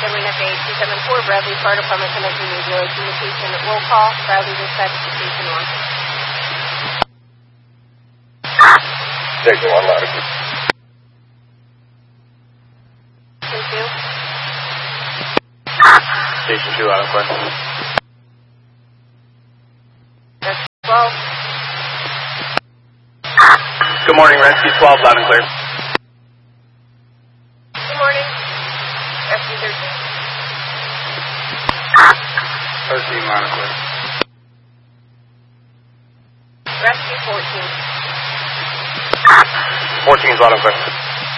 Wind FA274, Bradley Fire Department connecting with your communication roll call. Bradley dispatch to station 1. Station 1, loud and clear. Station 2. Station 2, loud and clear. Rescue 12. Good morning, Rescue 12, loud and clear. Good morning. Rescue 13. 13, loud and clear. Rescue 14. 14 is loud and clear.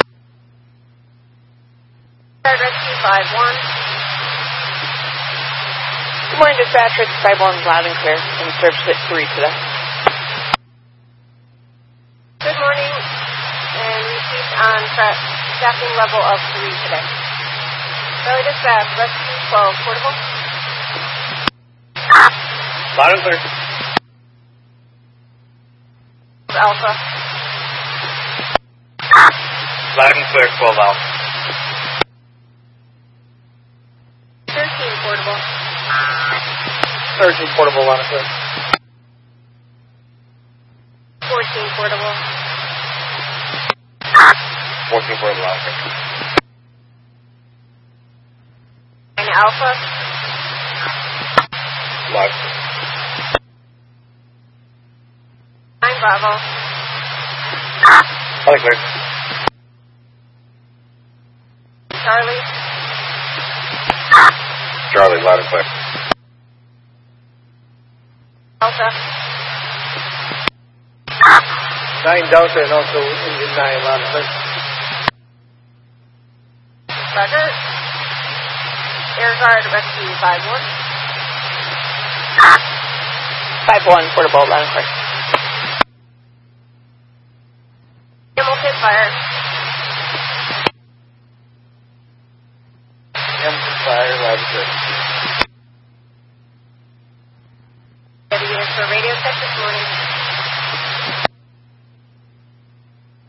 Rescue 5-1. Good morning, dispatch. Rescue 5-1 loud and clear. In service at 3 today. Good morning, and received on staffing level of 3 today. Charlie dispatch, Rescue 12, portable. Loud and clear. Alpha. Loud and clear, 12 Alpha. 13, portable. 13 portable, loud and clear. 14, portable. 14 portable, loud and clear. 9 Alpha. Loud. 9 Bravo. Loud and clear. Charlie. Charlie, loud and clear. Delta. 9 Delta and also engine 9, loud and clear. Roger. Air Guard, Rescue 5-1. 5-1 portable loud and clear. Hamilton Fire. Hamilton Fire, loud and clear. Ready units for radio check this morning.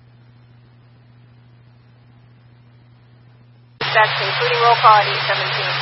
Dispatch including roll call at 8:17.